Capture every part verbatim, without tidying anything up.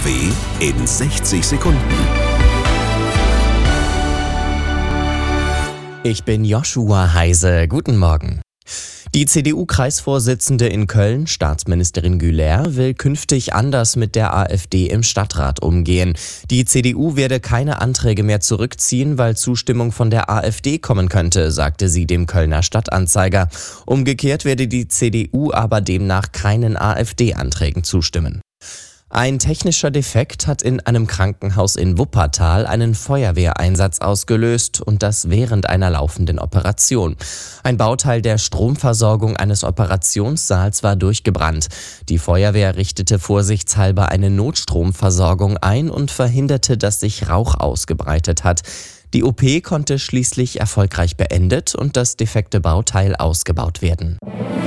W in sechzig Sekunden. Ich bin Joshua Heise. Guten Morgen. Die C D U-Kreisvorsitzende in Köln, Staatsministerin Güler, will künftig anders mit der AfD im Stadtrat umgehen. Die C D U werde keine Anträge mehr zurückziehen, weil Zustimmung von der AfD kommen könnte, sagte sie dem Kölner Stadtanzeiger. Umgekehrt werde die C D U aber demnach keinen AfD-Anträgen zustimmen. Ein technischer Defekt hat in einem Krankenhaus in Wuppertal einen Feuerwehreinsatz ausgelöst und das während einer laufenden Operation. Ein Bauteil der Stromversorgung eines Operationssaals war durchgebrannt. Die Feuerwehr richtete vorsichtshalber eine Notstromversorgung ein und verhinderte, dass sich Rauch ausgebreitet hat. Die O P konnte schließlich erfolgreich beendet und das defekte Bauteil ausgebaut werden.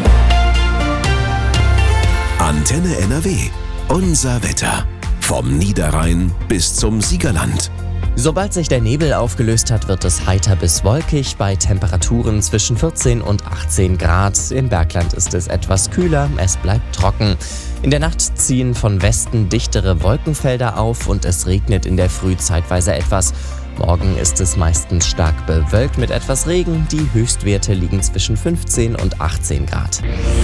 Antenne N R W. Unser Wetter. Vom Niederrhein bis zum Siegerland. Sobald sich der Nebel aufgelöst hat, wird es heiter bis wolkig bei Temperaturen zwischen vierzehn und achtzehn Grad. Im Bergland ist es etwas kühler, es bleibt trocken. In der Nacht ziehen von Westen dichtere Wolkenfelder auf und es regnet in der Früh zeitweise etwas. Morgen ist es meistens stark bewölkt mit etwas Regen. Die Höchstwerte liegen zwischen fünfzehn und achtzehn Grad.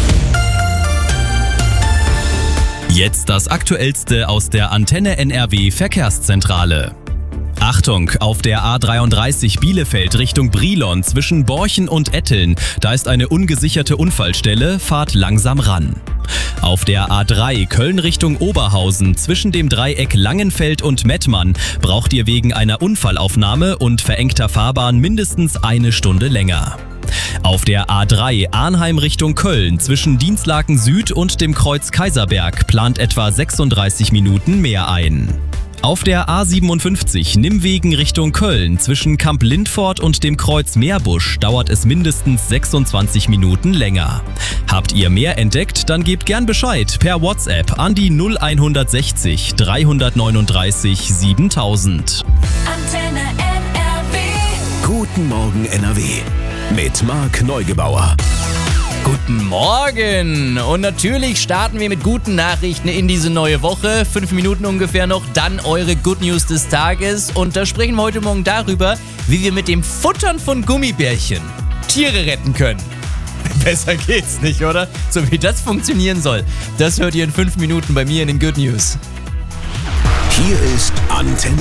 Jetzt das Aktuellste aus der Antenne N R W Verkehrszentrale. Achtung, auf der A dreiunddreißig Bielefeld Richtung Brilon zwischen Borchen und Etteln, da ist eine ungesicherte Unfallstelle, fahrt langsam ran. Auf der A drei Köln Richtung Oberhausen zwischen dem Dreieck Langenfeld und Mettmann braucht ihr wegen einer Unfallaufnahme und verengter Fahrbahn mindestens eine Stunde länger. Auf der A drei Arnheim Richtung Köln zwischen Dinslaken Süd und dem Kreuz Kaiserberg plant etwa sechsunddreißig Minuten mehr ein. Auf der A siebenundfünfzig Nimwegen Richtung Köln zwischen Kamp Lindfort und dem Kreuz Meerbusch dauert es mindestens sechsundzwanzig Minuten länger. Habt ihr mehr entdeckt, dann gebt gern Bescheid per WhatsApp an die null hundertsechzig dreihundertneununddreißig siebentausend. Antenne N R W. Guten Morgen N R W. Mit Marc Neugebauer. Guten Morgen! Und natürlich starten wir mit guten Nachrichten in diese neue Woche. Fünf Minuten ungefähr noch, dann eure Good News des Tages. Und da sprechen wir heute Morgen darüber, wie wir mit dem Futtern von Gummibärchen Tiere retten können. Besser geht's nicht, oder? So wie das funktionieren soll, das hört ihr in fünf Minuten bei mir in den Good News. Hier ist Antenne